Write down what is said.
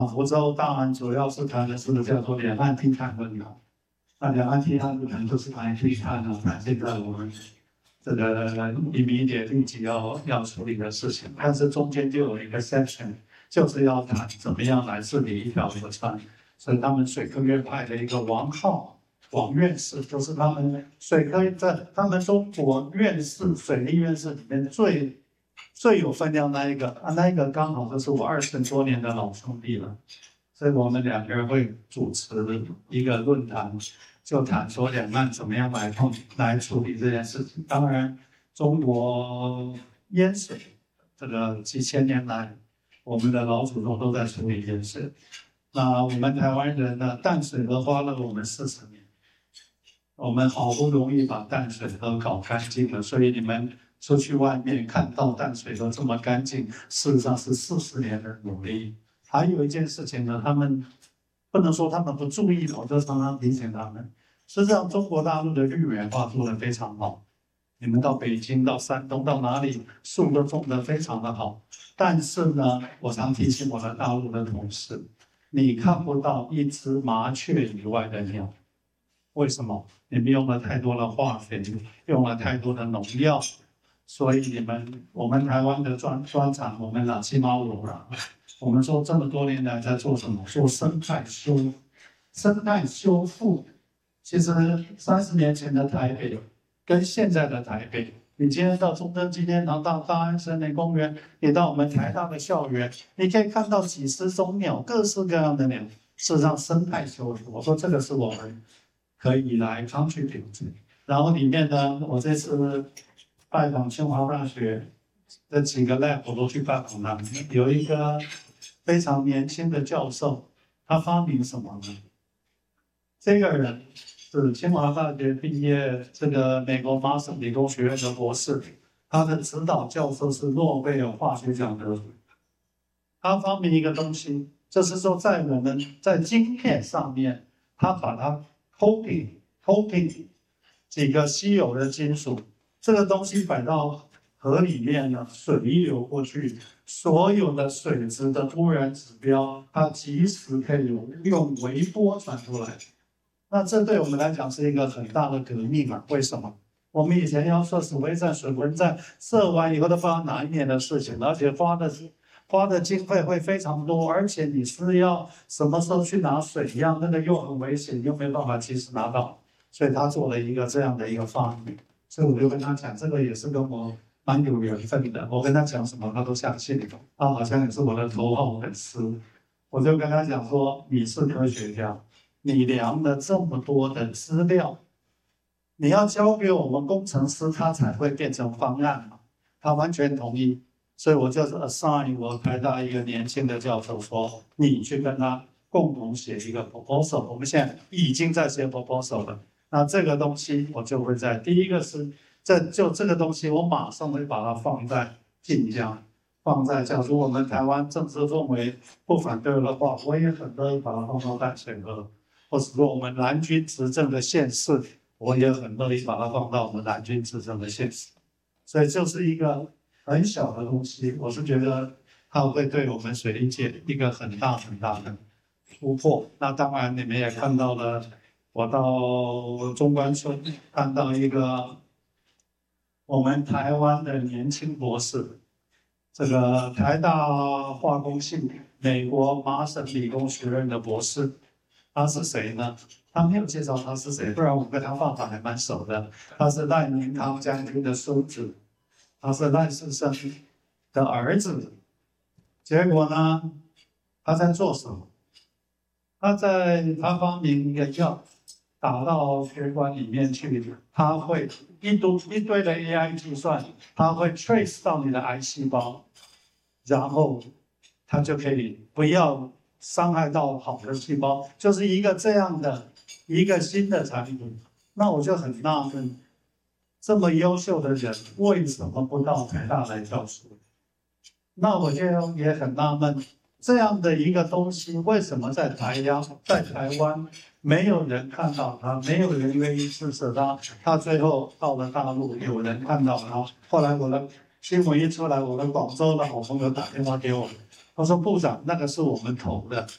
福州当然主要是谈的是叫做两岸厅谈论坛。那两岸厅谈论坛就是谈厅谈啊，谈现在我们这个移民点立即要处理的事情，但是中间就有一个 section， 就是要谈怎么样来治理一条河川。所以他们水科院派的一个王院士，就是他们水科在他们中国院士水利院士里面最有分量那一个啊，那一个刚好就是我20多年的老兄弟了，所以我们两个人会主持一个论坛，就谈说两岸怎么样来处理这件事情。当然，中国淹水这个几千年来，我们的老祖宗都在处理淹水。那我们台湾人呢，淡水河花了我们40年，我们好不容易把淡水河搞干净了，所以你们出去外面看到淡水河这么干净，事实上是40年的努力。还有一件事情呢，他们不能说他们不注意，我就常常提醒他们。实际上，中国大陆的绿美化做得非常好，你们到北京、到山东、到哪里，树都种得非常的好。但是呢，我常提醒我的大陆的同事，你看不到一只麻雀以外的鸟。为什么？你们用了太多的化肥，用了太多的农药，所以我们台湾的专长，我们七毛五了。我们说这么多年来在做什么？做生态修复。其实30年前的台北跟现在的台北，你今天到中正纪念堂、到大安森林公园，你到我们台大的校园，你可以看到几十种鸟，各式各样的鸟。事实上，生态修复，我说这个是我们可以来contribute。然后里面呢，我这次拜访清华大学的几个 lab 我都去拜访他们，有一个非常年轻的教授，他发明什么呢？这个人是清华大学毕业，这个美国麻省理工学院的博士，他的指导教授是诺贝尔化学奖得主。他发明一个东西，就是说在我们在晶片上面，他把它 coating 几个稀有的金属，这个东西摆到河里面呢，水一流过去，所有的水质的污染指标，它及时可以用微波传出来。那这对我们来讲是一个很大的革命啊！为什么？我们以前要设水微站、水文站，设完以后都不知道哪一年的事情，而且花的经费会非常多，而且你是要什么时候去拿水一样，那个又很危险，又没有办法及时拿到，所以他做了一个这样的一个发明。所以我就跟他讲，这个也是跟我蛮有缘分的。我跟他讲什么，他都相信。他好像也是我的头号粉丝。我就跟他讲说，你是科学家。你量了这么多的资料，你要交给我们工程师，他才会变成方案嘛。他完全同意，所以我就是 assign 我台大一个年轻的教授说，你去跟他共同写一个 proposal。我们现在已经在写 proposal 了。那这个东西我就会在第一个是这个东西，我马上会把它放在晋江，放在假如我们台湾政治氛围不反对的话，我也很乐意把它放到淡水河。或者说我们蓝军执政的县市，我也很乐意把它放到我们蓝军执政的县市。所以就是一个很小的东西，我是觉得它会对我们水利界一个很大的突破。那当然你们也看到了，我到中关村看到一个我们台湾的年轻博士，这个台大化工系美国麻省理工学院的博士。他是谁呢？他没有介绍他是谁，不然我跟他爸爸还蛮熟的。他是赖明堂将军的孙子，他是赖士生的儿子。结果呢，他在做什么？他发明一个药，打到血管里面去，他会一堆的 AI 计算，他会 trace 到你的癌细胞，然后他就可以不要伤害到好的细胞，就是一个这样的一个新的产品。那我就很纳闷，这么优秀的人为什么不到台大来教书？那我就也很纳闷，这样的一个东西为什么在台湾没有人看到它，没有人愿意支持它？它最后到了大陆，有人看到它。后来我的新闻一出来，我的广州的好朋友打电话给我。他说：“部长，那个是我们投的，